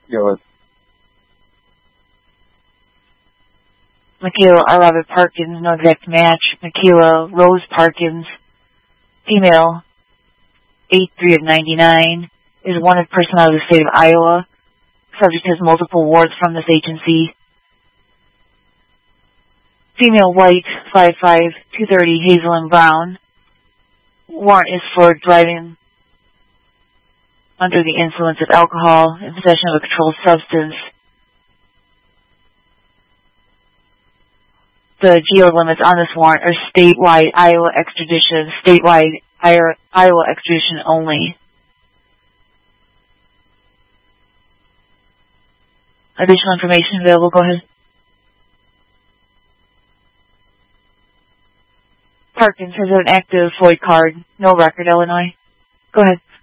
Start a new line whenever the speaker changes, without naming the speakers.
Go ahead.
Michaela R. Robert Parkins, no exact match. Michaela Rose Parkins, female, 83 of 99, is a wanted person out of the state of Iowa. Subject has multiple wards from this agency. Female, white, 5'5", 230, Hazel and Brown. Warrant is for driving under the influence of alcohol and possession of a controlled substance. The geo limits on this warrant are statewide Iowa extradition, Iowa extradition only. Additional information available, go ahead. Parkins has an active FOID card, no record, Illinois. Go ahead.